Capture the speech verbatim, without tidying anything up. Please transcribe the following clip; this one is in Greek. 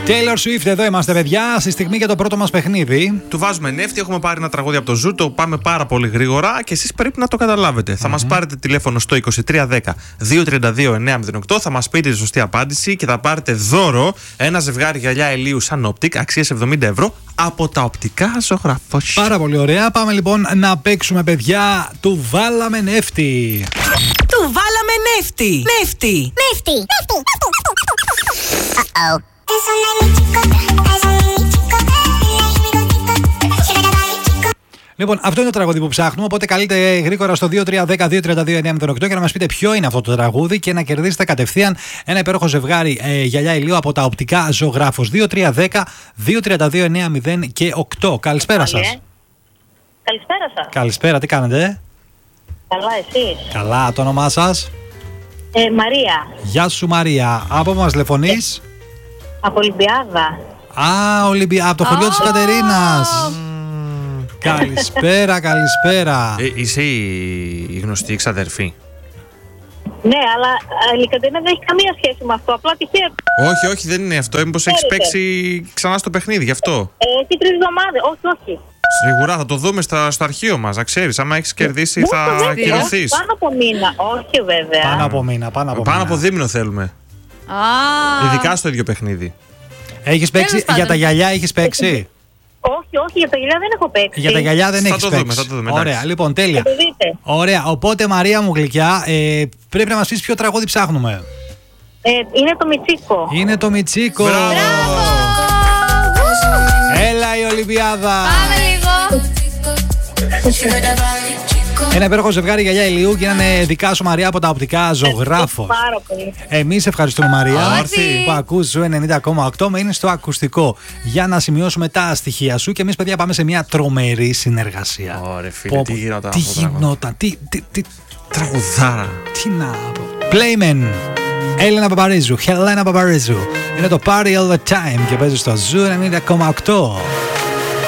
Taylor Swift, εδώ είμαστε, παιδιά. Στη στιγμή για το πρώτο μας παιχνίδι. Του βάζουμε νεύτη. Έχουμε πάρει ένα τραγούδι από το Ζου. Το πάμε πάρα πολύ γρήγορα και εσείς πρέπει να το καταλάβετε. Mm-hmm. Θα μας πάρετε τηλέφωνο στο είκοσι τρία δέκα δύο τριάντα δύο εννιακόσια οκτώ. Θα μας πείτε τη σωστή απάντηση και θα πάρετε δώρο ένα ζευγάρι γυαλιά ηλίου σαν Optic αξίας εβδομήντα ευρώ από τα οπτικά Ζωγράφος. Πάρα πολύ ωραία. Πάμε λοιπόν να παίξουμε, παιδιά. Του βάλαμε νεύτη. Του βάλαμε νεύτη. Νεύτη. Νεύτη. Νεύτη. Uh-oh. Λοιπόν, αυτό είναι το τραγούδι που ψάχνουμε. Οπότε καλείτε γρήγορα στο δύο τρία ένα μηδέν δύο τρία δύο εννιακόσια οκτώ για να μας πείτε ποιο είναι αυτό το τραγούδι και να κερδίσετε κατευθείαν ένα υπέροχο ζευγάρι ε, γυαλιά ηλίου από τα οπτικά Ζωγράφος. δύο τρία ένα μηδέν δύο τρία δύο εννιακόσια οκτώ. Καλησπέρα σας. Καλησπέρα σας. Καλησπέρα, τι κάνετε? Καλά, εσείς? Καλά, το όνομά σας? Ε, Μαρία. Γεια σου, Μαρία. Από πού μας τηλεφωνείς? Ε, από Ολυμπιάδα. Α, Ολυμπια... από το χωριό oh. της Κατερίνας. Mm. Καλησπέρα, καλησπέρα. Ε, είσαι η, η γνωστή εξαδερφή? Ναι, αλλά η Κατερίνα δεν έχει καμία σχέση με αυτό. Απλά τυχαία. Όχι, όχι, δεν είναι αυτό. Μήπως έχεις παίξει ξανά στο παιχνίδι, γι' αυτό. Ε, έχει τρεις εβδομάδες. Όχι, όχι. Σίγουρα θα το δούμε στα, στο αρχείο μας, να ξέρεις. Άμα έχεις κερδίσει, θα κυρωθείς. Πάνω από μήνα, όχι βέβαια. Πάνω από μήνα, πάνω από πάνω μήνα. από δίμηνο θέλουμε. Ah. Ειδικά στο ίδιο παιχνίδι. Έχεις παίξει, για τα γυαλιά έχεις παίξει? Όχι, όχι, για τα γυαλιά δεν έχω παίξει. Για τα γυαλιά δεν θα έχεις το παίξει. Δούμε, θα το δούμε, ωραία, λοιπόν, τέλεια. Θα το δείτε. Ωραία, οπότε Μαρία μου γλυκιά, ε, πρέπει να μας πεις ποιο τραγούδι ψάχνουμε. Ε, είναι το Μιτσίκο. Είναι το Μιτσίκο. Μπράβο. Έλα η Ολυμπιάδα. Πάμε λίγο. Ένα υπέροχο ζευγάρι γυαλιά ηλίου και είναι δικά σου, Μαρία, από τα οπτικά Ζωγράφος. Πάρα πολύ. Εμείς ευχαριστούμε, Μαρία, Όρθι. που ακούς Ζου ενενήντα κόμμα οκτώ. Με είναι στο ακουστικό για να σημειώσουμε τα στοιχεία σου και εμείς, παιδιά, πάμε σε μια τρομερή συνεργασία. Ωραία, φίλε, τι γινόταν Τι αυτό το πράγμα. γινόταν, τι, τι, τι, Τραγουδάρα. τι να πω. Playmen, Έλενα Παπαρίζου, Χελένα Παπαρίζου. Είναι το Party All The Time και παίζει στο Ζου ενενήντα κόμμα οκτώ.